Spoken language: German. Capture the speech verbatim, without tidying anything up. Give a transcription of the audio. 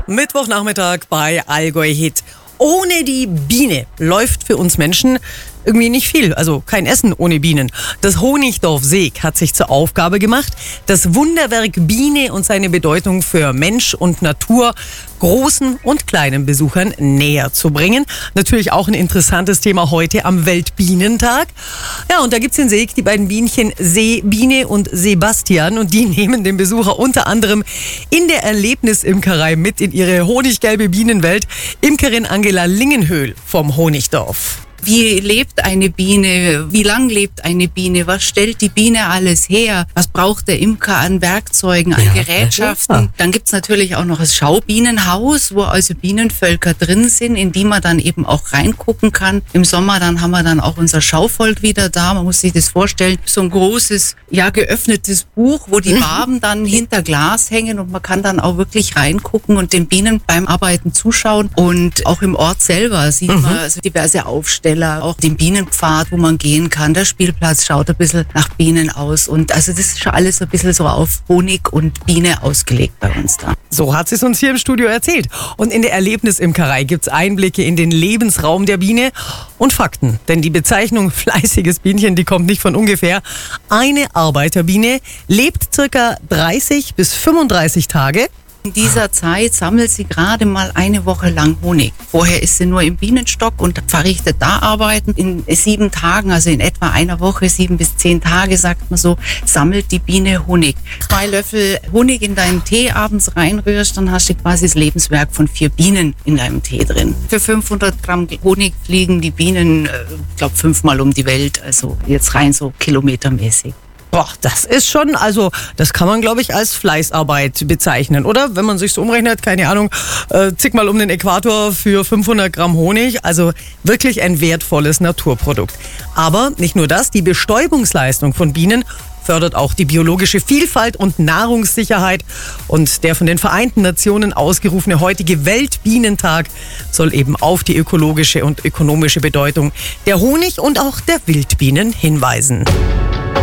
Mittwochnachmittag bei Allgäu Hit. Ohne die Biene läuft für uns Menschen irgendwie nicht viel. Also kein Essen ohne Bienen. Das Honigdorf Seeg hat sich zur Aufgabe gemacht, das Wunderwerk Biene und seine Bedeutung für Mensch und Natur großen und kleinen Besuchern näher zu bringen. Natürlich auch ein interessantes Thema heute am Weltbienentag. Ja, und da gibt's in Seeg die beiden Bienchen Seebiene und Sebastian. Und die nehmen den Besucher unter anderem in der Erlebnisimkerei mit in ihre honiggelbe Bienenwelt. Imkerin Angela Lingenhöhl vom Honigdorf. Wie lebt eine Biene? Wie lang lebt eine Biene? Was stellt die Biene alles her? Was braucht der Imker an Werkzeugen, an ja, Gerätschaften? Ja. Dann gibt's natürlich auch noch das Schaubienenhaus, wo also Bienenvölker drin sind, in die man dann eben auch reingucken kann. Im Sommer dann haben wir dann auch unser Schauvolk wieder da. Man muss sich das vorstellen, so ein großes, ja geöffnetes Buch, wo die Waben dann hinter Glas hängen und man kann dann auch wirklich reingucken und den Bienen beim Arbeiten zuschauen. Und auch im Ort selber sieht man also diverse Aufstellungen. Auch den Bienenpfad, wo man gehen kann. Der Spielplatz schaut ein bisschen nach Bienen aus. Und also das ist schon alles ein bisschen so auf Honig und Biene ausgelegt bei uns da. So hat sie es uns hier im Studio erzählt. Und in der Erlebnisimkerei gibt es Einblicke in den Lebensraum der Biene und Fakten. Denn die Bezeichnung fleißiges Bienchen, die kommt nicht von ungefähr. Eine Arbeiterbiene lebt circa dreißig bis fünfunddreißig Tage. In dieser Zeit sammelt sie gerade mal eine Woche lang Honig. Vorher ist sie nur im Bienenstock und verrichtet da Arbeiten. In sieben Tagen, also in etwa einer Woche, sieben bis zehn Tage, sagt man so, sammelt die Biene Honig. Zwei Löffel Honig in deinen Tee abends reinrührst, dann hast du quasi das Lebenswerk von vier Bienen in deinem Tee drin. Für fünfhundert Gramm Honig fliegen die Bienen, ich glaube, fünfmal um die Welt. Also jetzt rein so kilometermäßig. Boah, das ist schon, also das kann man, glaube ich, als Fleißarbeit bezeichnen, oder? Wenn man sich so umrechnet, keine Ahnung, äh, zigmal um den Äquator für fünfhundert Gramm Honig. Also wirklich ein wertvolles Naturprodukt. Aber nicht nur das, die Bestäubungsleistung von Bienen fördert auch die biologische Vielfalt und Nahrungssicherheit. Und der von den Vereinten Nationen ausgerufene heutige Weltbienentag soll eben auf die ökologische und ökonomische Bedeutung der Honig- und auch der Wildbienen hinweisen.